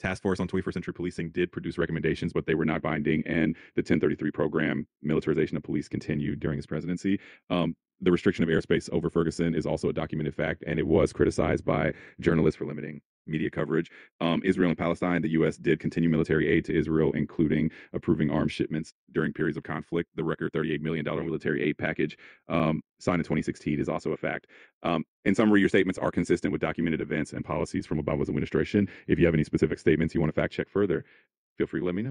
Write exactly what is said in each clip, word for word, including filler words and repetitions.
task force on twenty-first century policing did produce recommendations, but they were not binding, and the ten thirty-three program, militarization of police, continued during his presidency. Um, the restriction of airspace over Ferguson is also a documented fact, and it was criticized by journalists for limiting media coverage. Um, Israel and Palestine, the U S did continue military aid to Israel, including approving arms shipments during periods of conflict. The record thirty-eight million dollars military aid package um, signed in twenty sixteen is also a fact. Um, in summary, your statements are consistent with documented events and policies from Obama's administration. If you have any specific statements you want to fact check further, feel free to let me know.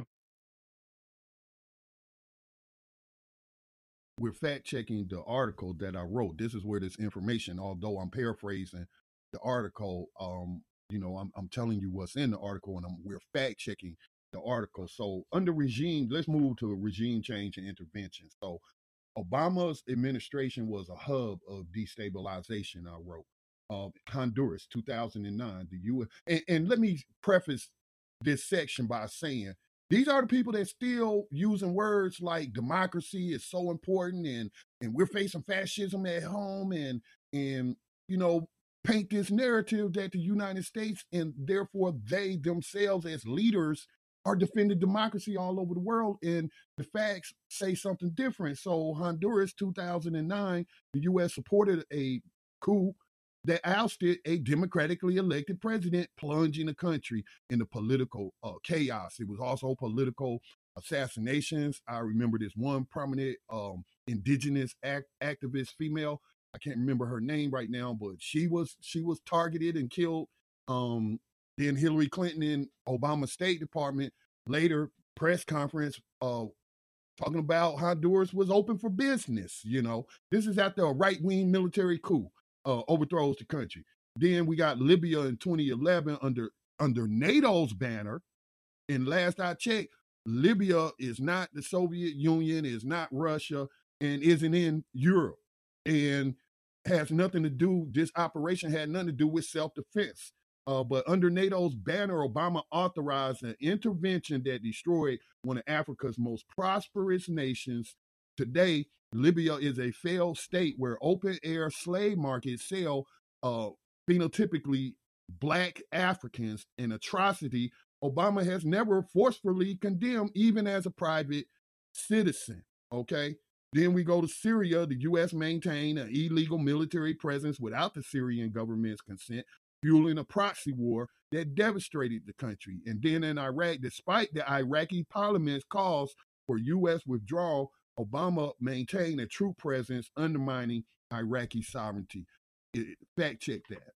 We're fact checking the article that I wrote. This is where this information, although I'm paraphrasing the article, um, you know, I'm, I'm telling you what's in the article, and I'm, we're fact checking the article. So under regime, let's move to regime change and intervention. So Obama's administration was a hub of destabilization, I wrote. Uh, Honduras, two thousand nine, the U S. And, and let me preface this section by saying, these are the people that still using words like democracy is so important, and and we're facing fascism at home, and and you know, paint this narrative that the United States and therefore they themselves as leaders are defending democracy all over the world, and the facts say something different. So Honduras, two thousand nine, the U S supported a coup that ousted a democratically elected president, plunging the country into political uh, chaos. It was also political assassinations. I remember this one prominent um, indigenous act- activist female. I can't remember her name right now, but she was she was targeted and killed. Um, then Hillary Clinton in Obama State Department later press conference uh, talking about Honduras was open for business. You know, this is after a right wing military coup uh, overthrows the country. Then we got Libya in twenty eleven under under NATO's banner. And last I checked, Libya is not the Soviet Union, is not Russia, and isn't in Europe, and has nothing to do. This operation had nothing to do with self defense. Uh, but under NATO's banner, Obama authorized an intervention that destroyed one of Africa's most prosperous nations. Today, Libya is a failed state where open air slave markets sell uh, phenotypically black Africans, an atrocity Obama has never forcefully condemned, even as a private citizen. Okay. Then we go to Syria. The U S maintained an illegal military presence without the Syrian government's consent, fueling a proxy war that devastated the country. And then in Iraq, despite the Iraqi parliament's calls for U S withdrawal, Obama maintained a true presence, undermining Iraqi sovereignty. It, fact check that.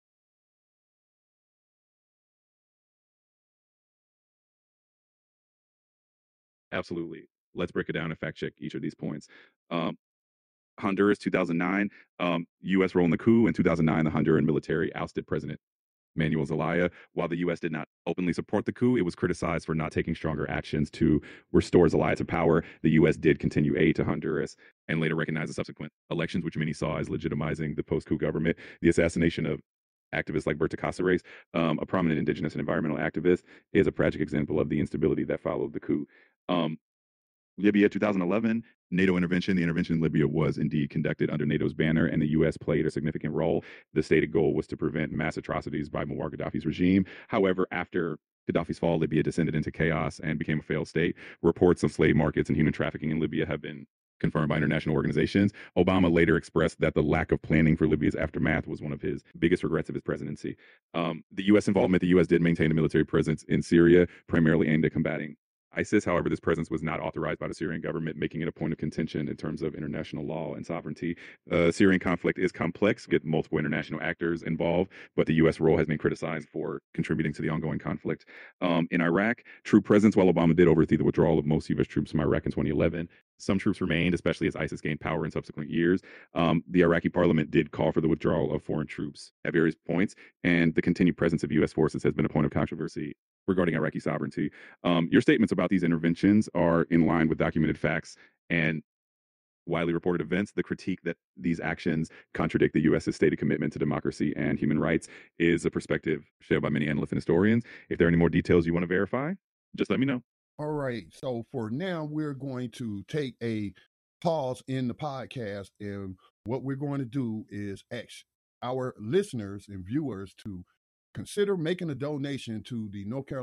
Absolutely. Let's break it down and fact check each of these points. Um, Honduras, two thousand nine, um, U S role in the coup. In two thousand nine, the Honduran military ousted President Manuel Zelaya. While the U S did not openly support the coup, it was criticized for not taking stronger actions to restore Zelaya to power. The U S did continue aid to Honduras and later recognized the subsequent elections, which many saw as legitimizing the post-coup government. The assassination of activists like Berta Cáceres, um, a prominent indigenous and environmental activist, is a tragic example of the instability that followed the coup. Um, Libya, two thousand eleven, NATO intervention. The intervention in Libya was indeed conducted under NATO's banner, and the U S played a significant role. The stated goal was to prevent mass atrocities by Muammar Gaddafi's regime. However, after Gaddafi's fall, Libya descended into chaos and became a failed state. Reports of slave markets and human trafficking in Libya have been confirmed by international organizations. Obama later expressed that the lack of planning for Libya's aftermath was one of his biggest regrets of his presidency. Um, the U S involvement, the U S did maintain a military presence in Syria, primarily aimed at combating ISIS. However, this presence was not authorized by the Syrian government, making it a point of contention in terms of international law and sovereignty. Uh, Syrian conflict is complex, get multiple international actors involved, but the U S role has been criticized for contributing to the ongoing conflict. Um, in Iraq, true presence, while Obama did oversee the withdrawal of most U S troops from Iraq in twenty eleven, some troops remained, especially as ISIS gained power in subsequent years. Um, the Iraqi parliament did call for the withdrawal of foreign troops at various points, and the continued presence of U S forces has been a point of controversy regarding Iraqi sovereignty. Um, your statements about these interventions are in line with documented facts and widely reported events. The critique that these actions contradict the U S's stated commitment to democracy and human rights is a perspective shared by many analysts and historians. If there are any more details you want to verify, just let me know. All right. So for now, we're going to take a pause in the podcast. And what we're going to do is ask our listeners and viewers to consider making a donation to the North Carolina